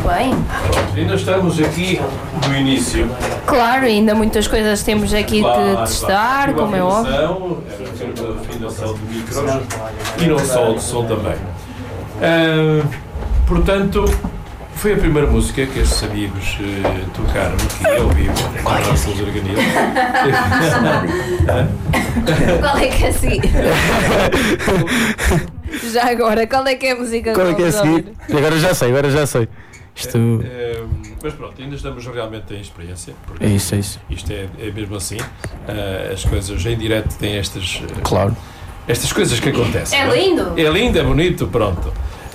bem. Ainda estamos aqui no início. Claro, ainda muitas coisas temos aqui que testar, como é óbvio. A afinação de micros e não só o som também. Portanto, foi a primeira música que estes amigos tocaram aqui ao vivo. Qual é que é a seguir? Qual é que é a seguir? Já agora, qual é que é a música que vamos ouvir? Agora já sei. Isto... mas pronto, ainda estamos realmente em experiência. É isso. Isto é mesmo assim. As coisas em direto têm estas... Claro. Estas coisas que acontecem. É lindo? É lindo, é bonito, pronto.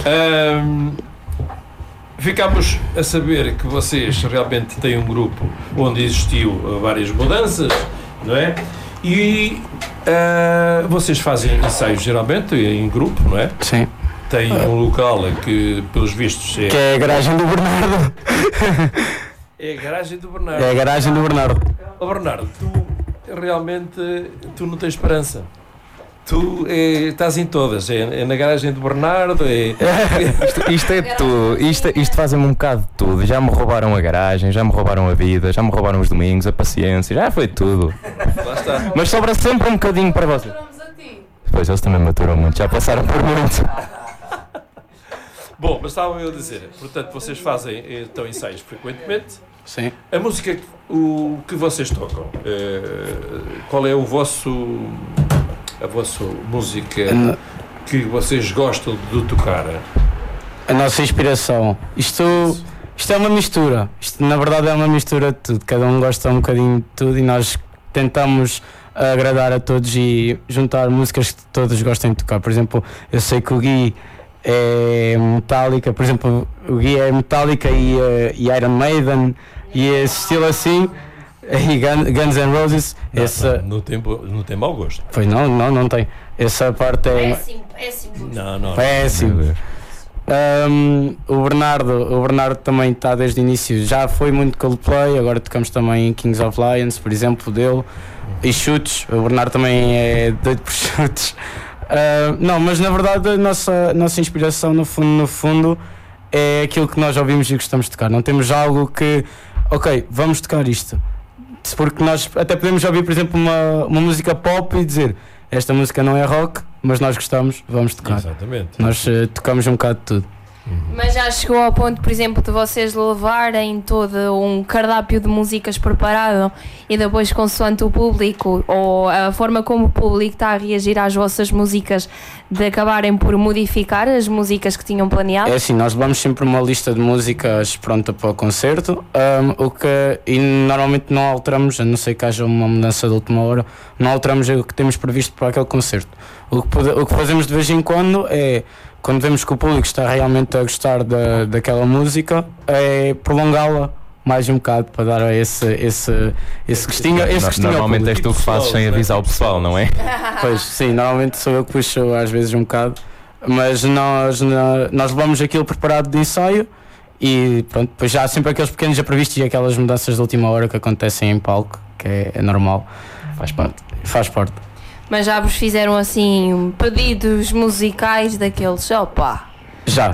Ficámos a saber que vocês realmente têm um grupo onde existiu várias mudanças, não é? E vocês fazem ensaios geralmente em grupo, não é? Sim. Tem um local que, pelos vistos, que é a garagem do Bernardo. É a garagem do Bernardo. É a garagem do Bernardo. Oh, Bernardo, tu não tens esperança. Tu estás em todas, é na garagem do Bernardo, Isto é tudo, isto faz-me um bocado de tudo. Já me roubaram a garagem, já me roubaram a vida, já me roubaram os domingos, a paciência, já foi tudo. Lá está. Mas sobra sempre um bocadinho para vocês. Pois, eles também maturam muito, já passaram por muito. Bom, mas estava eu a dizer, portanto, vocês fazem então ensaios frequentemente. Sim. A música que vocês tocam, qual é a vossa música que vocês gostam de tocar? A nossa inspiração. Isto é uma mistura. Isto na verdade é uma mistura de tudo. Cada um gosta um bocadinho de tudo e nós tentamos agradar a todos e juntar músicas que todos gostem de tocar. Por exemplo, eu sei que o Gui é Metallica, por exemplo, o Gui é Metallica e Iron Maiden e esse estilo assim. E Guns N' Roses. Não tem mau gosto. Pois não tem. Essa parte é Péssimo. Não. péssimo. O Bernardo também está desde o início. Já foi muito Coldplay, agora tocamos também em Kings of Lions, por exemplo, dele. E chutes. O Bernardo também é doido por chutes. Não, mas na verdade a nossa inspiração no fundo é aquilo que nós ouvimos e gostamos de tocar. Não temos algo que, ok, vamos tocar isto. Porque nós até podemos ouvir, por exemplo, uma música pop e dizer esta música não é rock, mas nós gostamos, vamos tocar. Exatamente. Nós tocamos um bocado de tudo. Mas já chegou ao ponto, por exemplo, de vocês levarem todo um cardápio de músicas preparado e depois, consoante o público ou a forma como o público está a reagir às vossas músicas, de acabarem por modificar as músicas que tinham planeado? É assim, nós levamos sempre uma lista de músicas pronta para o concerto, e normalmente não alteramos, a não ser que haja uma mudança de última hora, não alteramos o que temos previsto para aquele concerto. O que fazemos de vez em quando é, quando vemos que o público está realmente a gostar daquela música, é prolongá-la mais um bocado para dar esse gostinho. Normalmente és tu que fazes sem avisar o pessoal, não é? Pois sim, normalmente sou eu que puxo às vezes um bocado, mas nós levamos aquilo preparado de ensaio e pronto, depois já há sempre aqueles pequenos imprevistos e aquelas mudanças de última hora que acontecem em palco, que é normal, faz parte. Mas já vos fizeram assim pedidos musicais daqueles, opa? Já,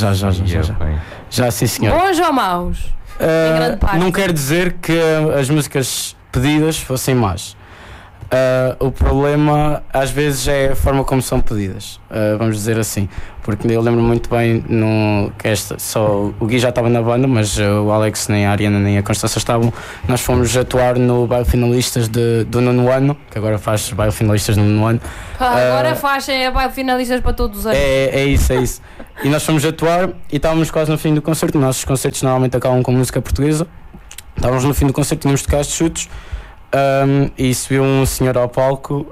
sim senhor. Bons ou maus? Em grande parte. Não quer dizer que as músicas pedidas fossem más. O problema às vezes é a forma como são pedidas, vamos dizer assim, porque eu lembro muito bem só o Gui já estava na banda, mas o Alex, nem a Ariana nem a Constância estavam. Nós fomos atuar no baile finalistas do nono ano, que agora faz baile finalistas no nono ano. Agora fazem baile finalistas para todos os anos. É isso. E nós fomos atuar e estávamos quase no fim do concerto. Nossos concertos normalmente acabam com música portuguesa. Estávamos no fim do concerto, tínhamos de tocar estes chutes. E subiu um senhor ao palco,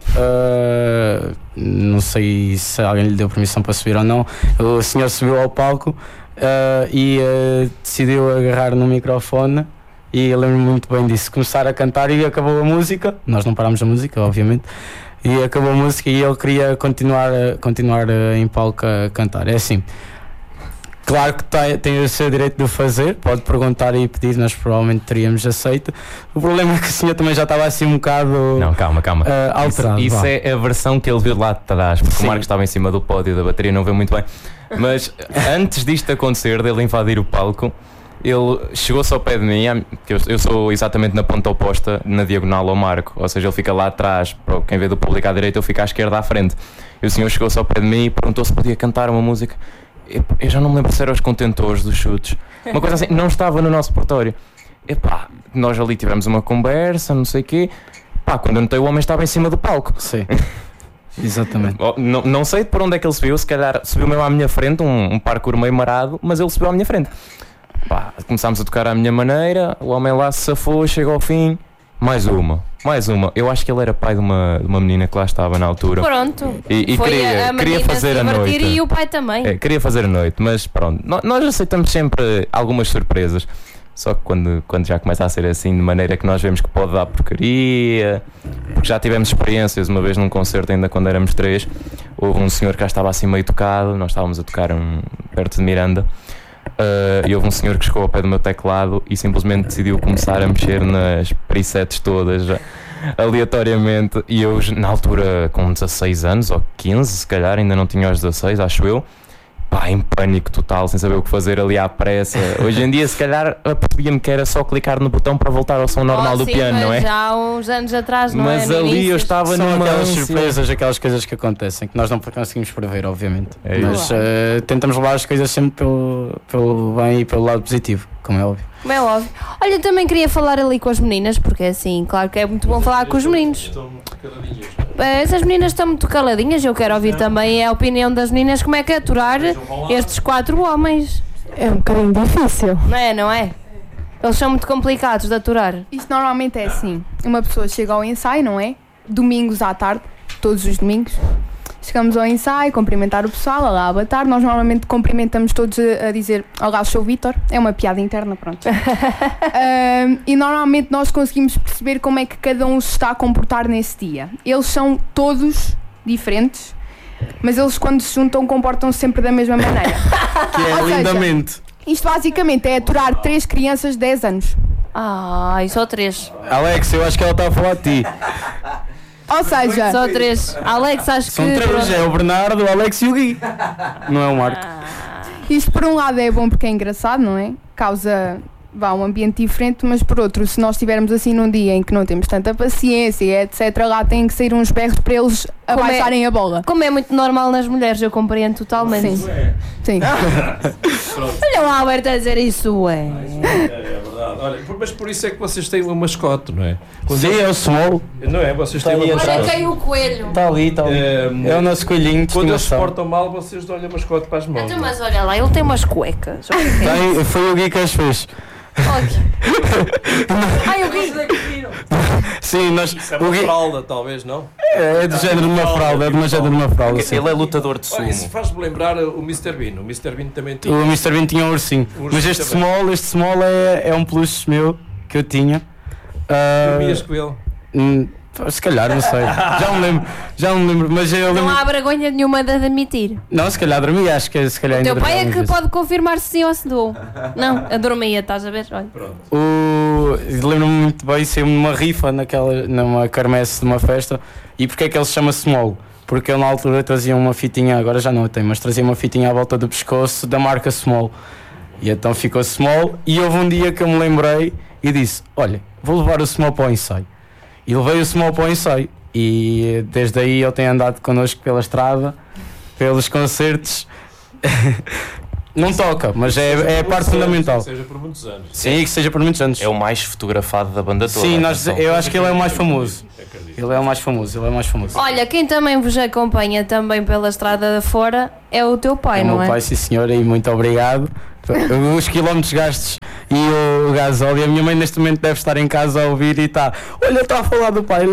não sei se alguém lhe deu permissão para subir ou não. O senhor subiu ao palco e decidiu agarrar no microfone, e eu lembro-me muito bem disso, começar a cantar, e acabou a música, nós não parámos a música obviamente, e acabou a música e ele queria continuar em palco a cantar. É assim, Claro que tem o seu direito de o fazer, pode perguntar e pedir, nós provavelmente teríamos aceito. O problema é que o senhor também já estava assim um bocado. Não, calma. Alterado. Isso é a versão que ele viu lá de trás, porque o Marcos estava em cima do pódio da bateria, não viu muito bem. Mas antes disto acontecer, dele invadir o palco, ele chegou-se ao pé de mim, que eu sou exatamente na ponta oposta, na diagonal ao Marco, ou seja, ele fica lá atrás, para quem vê do público à direita, eu fico à esquerda à frente. E o senhor chegou-se ao pé de mim e perguntou se podia cantar uma música. Eu já não me lembro se eram os contentores dos chutes, uma coisa assim, não estava no nosso repertório. Epá, nós ali tivemos uma conversa, não sei o quê. Pá, quando eu notei, o homem estava em cima do palco. Sim. Exatamente. Não sei por onde é que ele subiu, se calhar subiu mesmo à minha frente, um parkour meio marado, mas ele subiu à minha frente. Pá, começámos a tocar à minha maneira, o homem lá se safou, chegou ao fim. Mais uma. Eu acho que ele era pai de uma menina que lá estava na altura. Pronto. E queria fazer a noite. E o pai também. Queria fazer a noite, mas pronto. Nós aceitamos sempre algumas surpresas. Só que quando já começa a ser assim, de maneira que nós vemos que pode dar porcaria, porque já tivemos experiências, uma vez num concerto, ainda quando éramos 3, houve um senhor que já estava assim meio tocado, nós estávamos a tocar perto de Miranda, e houve um senhor que chegou ao pé do meu teclado e simplesmente decidiu começar a mexer nas presets todas, aleatoriamente, e eu na altura com 16 anos, ou 15 se calhar, ainda não tinha os 16, acho eu. Pá, em pânico total, sem saber o que fazer ali à pressa. Hoje em dia, se calhar, percebia-me que era só clicar no botão para voltar ao som normal do piano, não é? Já há uns anos atrás, não é? Mas ali eu estava numa aquelas surpresas, aquelas coisas que acontecem, que nós não conseguimos prever, obviamente. Mas tentamos levar as coisas sempre pelo bem e pelo lado positivo, como é óbvio. Como é óbvio. Olha, eu também queria falar ali com as meninas, porque assim, claro que é muito bom falar com os meninos. Essas meninas estão muito caladinhas, eu quero ouvir também a opinião das meninas, como é que é aturar estes 4 homens. É um bocadinho difícil. Não é? Eles são muito complicados de aturar. Isto normalmente é assim, uma pessoa chega ao ensaio, não é? Domingos à tarde, todos os domingos. Chegamos ao ensaio, cumprimentar o pessoal, olá, boa tarde. Nós normalmente cumprimentamos todos a dizer olá, sou o Vítor. É uma piada interna, pronto. E normalmente nós conseguimos perceber como é que cada um se está a comportar nesse dia. Eles são todos diferentes, mas eles quando se juntam comportam-se sempre da mesma maneira. Que é lindamente. Isto basicamente é aturar 3 crianças de 10 anos. E só 3. Alex, eu acho que ela está a falar de ti. Ou seja, só 3. Alex, acho que. São 3, é o Bernardo, o Alex e o Gui. Não é o Marco. Isto por um lado é bom porque é engraçado, não é? Causa um ambiente diferente, mas por outro, se nós estivermos assim num dia em que não temos tanta paciência, etc., lá têm que sair uns berros para eles abaixarem a bola. Como é muito normal nas mulheres, eu compreendo totalmente. Sim. Olha o Alberto a dizer isso, É verdade. Olha, mas por isso é que vocês têm um mascote, não é? Sim, é o Small. Não é? Vocês têm ali um mascote. Olha, caiu o coelho. Está ali. É o nosso coelhinho de Quando eles se estimação. portam mal, vocês dão-lhe o mascote para as mãos. Então, mas olha lá, ele tem umas cuecas. Foi o Gui que as fez. Ai, o Gui. Sim, nós. Isso é uma fralda, talvez, não? É do género de uma fralda, é de uma género de uma fralda. Sim. Ele é lutador de sumo. Olha, isso faz-me lembrar o Mr. Bean. O Mr. Bean também tinha. O Mr. Bean tinha um ursinho. Mas este Small é um peluche meu que eu tinha. Dormias com ele? Se calhar, não sei. Já me lembro. Mas eu lembro. Não há vergonha nenhuma de admitir. Não, se calhar dormia, acho que se calhar O ainda teu pai é dormia que pode confirmar se sim ou se não. Não, eu dormia, estás a ver? Olha. Lembro-me muito bem, saiu-me numa rifa numa quermesse de uma festa. E porque é que ele se chama Small? Porque ele na altura trazia uma fitinha, agora já não a tem, mas trazia uma fitinha à volta do pescoço da marca Small. E então ficou Small. E houve um dia que eu me lembrei e disse: olha, vou levar o Small para o ensaio. E levei o Small para o ensaio. E desde aí ele tem andado connosco pela estrada, pelos concertos. Não toca, mas é a parte fundamental. Que seja por muitos anos. Sim, que seja por muitos anos. É o mais fotografado da banda toda. Sim, eu acho que ele é o mais famoso. Ele é o mais famoso. Olha, quem também vos acompanha também pela estrada fora é o teu pai, é não é? O meu pai, sim senhora, e muito obrigado. Os quilómetros gastos e o Gasol, e a minha mãe neste momento deve estar em casa a ouvir e está, olha, ele está a falar do pai,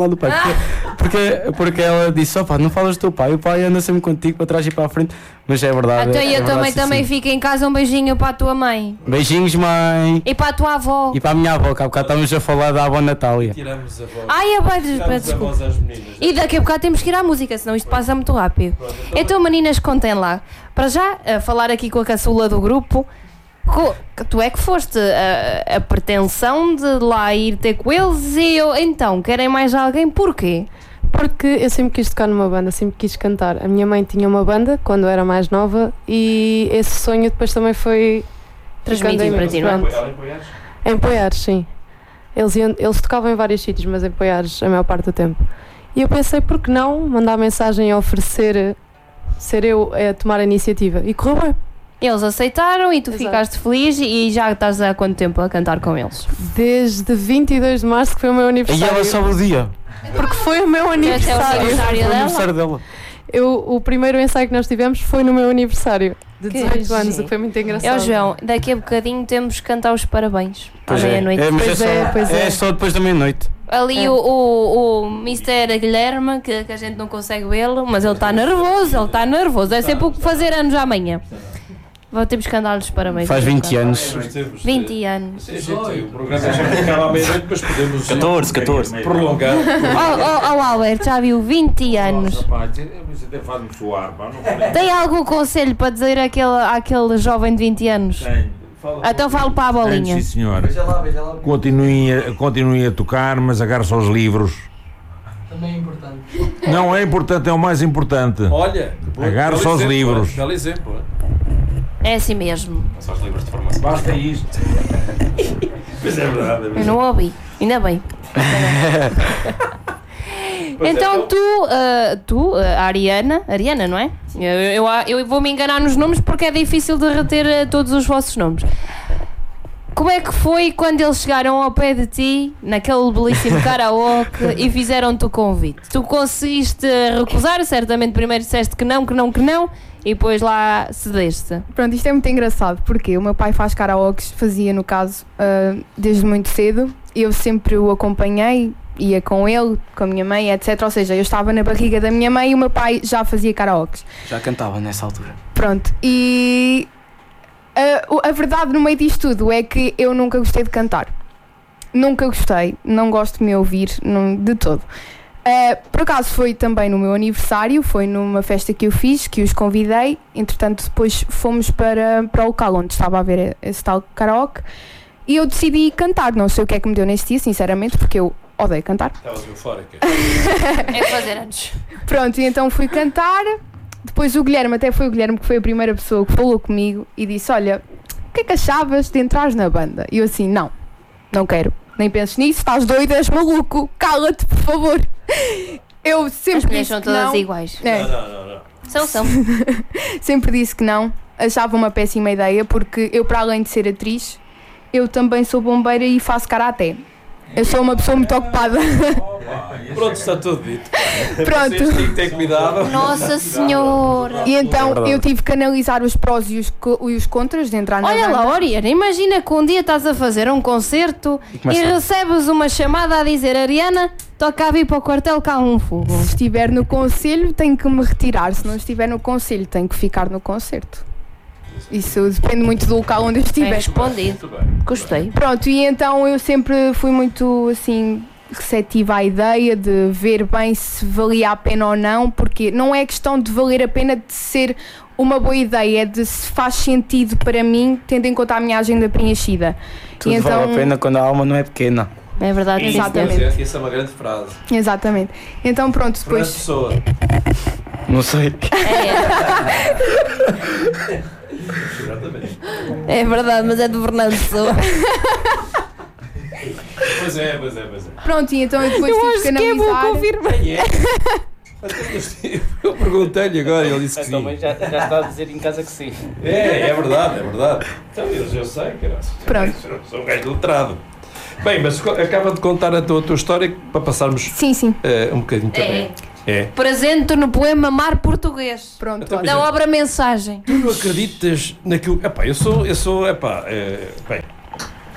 porque ela disse, opa, não falas do teu pai, o pai anda sempre contigo para trás e para a frente, mas é verdade. Então é eu verdade, também sim. fico em casa, um beijinho para a tua mãe. Beijinhos, mãe. E para a tua avó. E para a minha avó, que há bocado estamos a falar da avó Natália. Tiramos a voz. Ai, Tiramos a desculpa. voz às meninas. E daqui a bocado temos que ir à música, senão isto passa muito rápido. Então, meninas, contem lá. Para já, a falar aqui com a caçula do grupo, tu é que foste a pretensão de lá ir ter com eles e eu, então, querem mais alguém? Porquê? Porque eu sempre quis tocar numa banda, sempre quis cantar. A minha mãe tinha uma banda quando eu era mais nova e esse sonho depois também foi Transmitido para ti, não é? Pronto. Em Poiares, sim. Eles tocavam em vários sítios, mas em Poiares a maior parte do tempo. E eu pensei, por que não mandar mensagem e oferecer ser eu a tomar a iniciativa? E correu bem. Eles aceitaram e tu Exato. ficaste feliz e já estás há quanto tempo a cantar com eles? Desde 22 de março, que foi o meu E aniversário. ela soube o dia. Porque foi o meu Este é o aniversário. aniversário Foi o dela? aniversário dela. O primeiro ensaio que nós tivemos foi no meu aniversário de Que 18 anos, giro. o que foi muito engraçado. É o João, daqui a bocadinho temos que cantar os parabéns à Pois é. meia-noite. É, mas Pois é é. só depois da meia-noite. Ali É. o Mr. Guilherme, que a gente não consegue vê-lo, mas ele está nervoso, É sempre o que fazer anos amanhã. Temos que cantar-lhes parabéns. Faz 20 anos. 20 anos. Sim, gente, o programa já acaba à meia-noite, depois podemos 14. prolongar. Oh, Albert, já viu 20 anos. Rapaz, isso até faz-me suar, pá, não falei. Tem algum conselho para dizer àquele jovem de 20 anos? Tenho. Então falo para a bolinha. Sim, senhor. Continuem a tocar, mas agarre-se aos livros. Também é importante. Não é importante, é o mais importante. Olha, Agarre-se belo aos exemplo, livros. Belo exemplo. É assim mesmo. Só os livros de formação. Basta isto. Pois é verdade. Eu não ouvi. Ainda bem. Então a Ariana, não é? Eu vou me enganar nos nomes porque é difícil de reter todos os vossos nomes. Como é que foi quando eles chegaram ao pé de ti, naquele belíssimo karaoke, e fizeram-te o convite? Tu conseguiste recusar, certamente primeiro disseste que não, e depois lá cedeste. Pronto, isto é muito engraçado, porque o meu pai faz karaokes, fazia no caso, desde muito cedo. Eu sempre o acompanhei, ia com ele, com a minha mãe, etc. Ou seja, eu estava na barriga da minha mãe e o meu pai já fazia karaokes. Já cantava nessa altura. Pronto, e a verdade no meio disto tudo é que eu nunca gostei de cantar. Nunca gostei, não gosto de me ouvir de todo. Por acaso foi também no meu aniversário, foi numa festa que eu fiz, que os convidei. Entretanto depois fomos para o local onde estava a ver esse tal karaoke e eu decidi cantar. Não sei o que é que me deu nesse dia, sinceramente, porque eu odeio cantar. Estavas eufórica. É fazer anos. Pronto, e então fui cantar. Depois o Guilherme, até foi o Guilherme que foi a primeira pessoa que falou comigo e disse, olha, o que é que achavas de entrares na banda? E eu assim, não quero, nem penses nisso, estás doida, és maluco, cala-te, por favor. Eu As sempre mulheres disse são que todas não. iguais. É, Não. São. sempre disse que não, achava uma péssima ideia, porque eu, para além de ser atriz, eu também sou bombeira e faço karaté. Eu sou uma pessoa muito ocupada. Pronto, está tudo dito. Pronto. Vocês têm que ter cuidado. Nossa Senhora. E então eu tive que analisar os prós e os contras de entrar na Olha banda. lá, Oriana, imagina que um dia estás a fazer um concerto e recebes uma chamada a dizer, Ariana, toca a vir para o quartel cá um fogo. Se estiver no conselho, tenho que me retirar. Se não estiver no conselho, tenho que ficar no concerto. Isso depende muito do local onde eu Bem estiver. respondido. Gostei. Pronto, e então eu sempre fui muito assim receptiva à ideia de ver bem se valia a pena ou não, porque não é questão de valer a pena de ser uma boa ideia, é de se faz sentido para mim, tendo em conta a minha agenda preenchida. Tudo E então, vale a pena quando a alma não é pequena. É verdade. Exatamente. Essa é uma grande frase. Exatamente. Então pronto, Fernando depois Pessoa. Não sei. Exatamente. É verdade, mas é do Fernando Pessoa. Pois é. pronto, e então eu depois tive que analisar. Quem é? Eu perguntei-lhe agora e ele disse que sim. já está a dizer em casa que sim. É verdade. Então eu sei, cara. Pronto. Sou um gajo letrado. Bem, mas acaba de contar a tua história para passarmos Sim. um bocadinho também. É. Presente no poema Mar Português. Pronto, Então, olha. Da obra Mensagem. Tu não acreditas naquilo. Epá, eu sou. Bem,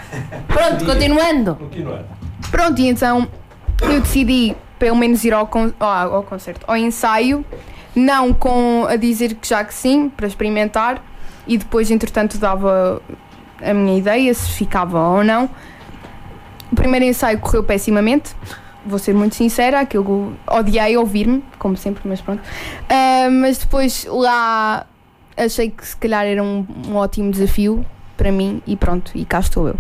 Pronto, continuando. Continuando. Pronto, e então eu decidi pelo menos ir ao concerto, ao ensaio, não com a dizer que já que sim, para experimentar, e depois entretanto dava a minha ideia, se ficava ou não. O primeiro ensaio correu pessimamente, vou ser muito sincera, aquilo odiei ouvir-me, como sempre, mas pronto. Mas depois lá achei que se calhar era um ótimo desafio para mim e pronto, e cá estou eu.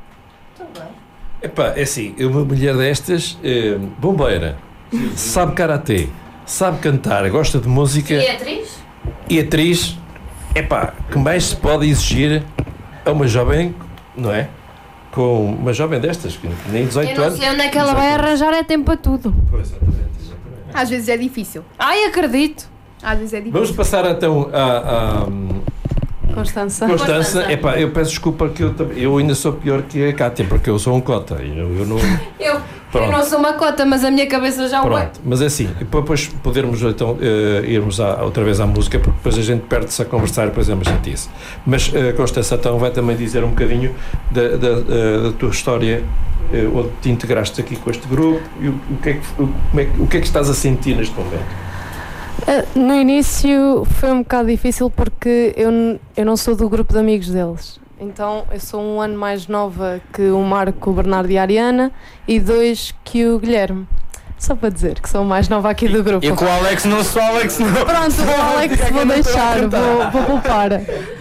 Epá, é assim, uma mulher destas, bombeira, sabe karatê, sabe cantar, gosta de música E atriz? e atriz, epá, que mais se pode exigir a uma jovem, não é? Com uma jovem destas, que nem 18 Eu não anos. sei onde é que ela vai arranjar é tempo a tudo. Pois, exatamente. Às vezes é difícil. Ai, acredito. Às vezes é difícil. Vamos passar então a Constança. Constança. Epá, eu peço desculpa que eu ainda sou pior que a Cátia, porque eu sou um cota. Eu não. Eu Pronto. não sou uma cota, mas a minha cabeça já o é. Pronto, mas é assim, para depois podermos então irmos outra vez à música, porque depois a gente perde-se a conversar e depois é uma chatice. Mas Constança então vai também dizer um bocadinho da tua história, onde te integraste aqui com este grupo e o que é que estás a sentir neste momento? No início foi um bocado difícil porque eu não sou do grupo de amigos deles. Então eu sou um ano mais nova que o Marco, o Bernardo e a Ariana, e 2 que o Guilherme. Só para dizer que sou mais nova aqui do grupo. E com o Alex não sou Alex não. Pronto, o Alex vou deixar, vou poupar.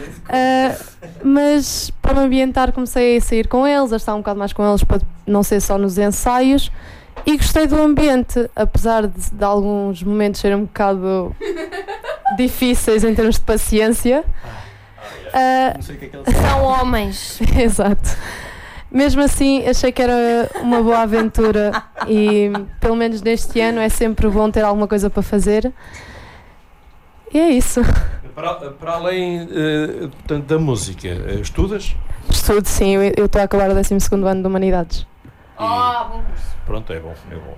Mas para me ambientar comecei a sair com eles, a estar um bocado mais com eles para não ser só nos ensaios. E gostei do ambiente, apesar de alguns momentos serem um bocado difíceis em termos de paciência. São homens. Exato. Mesmo assim, achei que era uma boa aventura e, pelo menos neste ano, é sempre bom ter alguma coisa para fazer. E é isso. Para além da música, estudas? Estudo, sim. Eu estou a acabar o 12º ano de Humanidades. Bom. Pronto, é bom.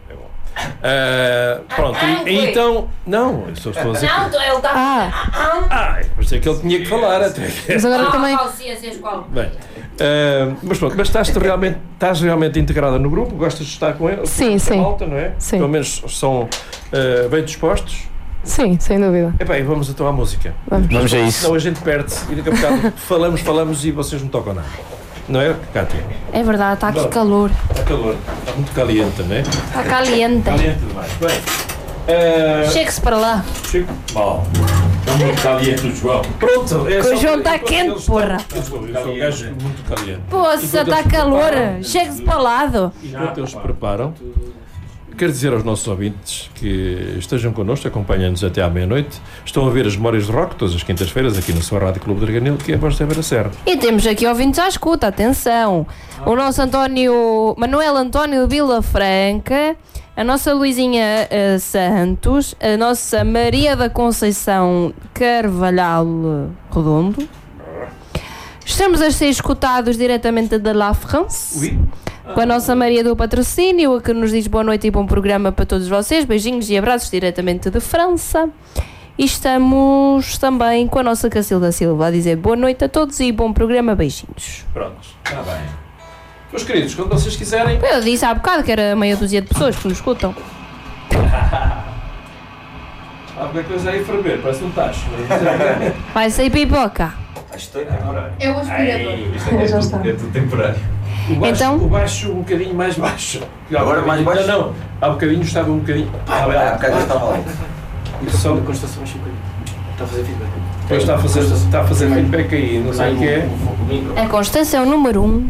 Pronto, e então. Não, eu só estou a dizer. Não, ele está. Parecia que ele tinha que falar até. Mas agora também... Bem, mas pronto, mas estás realmente integrada no grupo? Gostas de estar com ele? Sim, sim. Malta, não é? Sim. Pelo menos são bem dispostos. Sim, sem dúvida. Epá, e vamos então à música. Vamos a isso. Senão a gente perde-se e daqui a bocado falamos e vocês não tocam nada. Não é, Cátia? É verdade, está aqui Não. calor. Está calor, está muito caliente, não é? Está caliente. Caliente demais. Bem, Chegue-se para lá. Chico. Mal. Está muito caliente o João. Pronto. Que o João está quente, porra. Eu sou um gajo muito caliente. Poça, está calor. Chegue-se para o lado. Enquanto eles se preparam, quero dizer aos nossos ouvintes que estejam connosco, acompanhando-nos até à meia-noite. Estão a ver as Memórias de Rock, todas as quintas-feiras, aqui na sua Rádio Clube de Arganil, que é a voz da Vera Serra. E temos aqui ouvintes à escuta, atenção. O nosso Manuel António Vila Franca, a nossa Luizinha Santos, a nossa Maria da Conceição Carvalhal Redondo. Estamos a ser escutados diretamente da La France. Oui. Com a nossa Maria do Patrocínio, a que nos diz boa noite e bom programa para todos vocês. Beijinhos e abraços diretamente de França. E estamos também com a nossa Cacilda Silva a dizer boa noite a todos e bom programa. Beijinhos. Pronto, está bem. Meus queridos, quando vocês quiserem. Eu disse há bocado que era meia dúzia de pessoas que nos escutam. Há qualquer coisa aí a ferver, parece um tacho. Vai sair pipoca. É o aspirador. Já está. É tudo temporário. Então? O baixo um bocadinho mais baixo. Agora mais baixo? Não, há bocadinho estava um bocadinho. Há bocadinho estava lá. Só Constatação está a fazer feedback. depois está a fazer feedback aí, não sei o que é. A Constância é o número 1.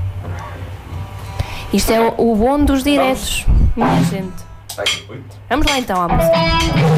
Isto é o bom dos diretos, minha gente. Vamos lá então à música.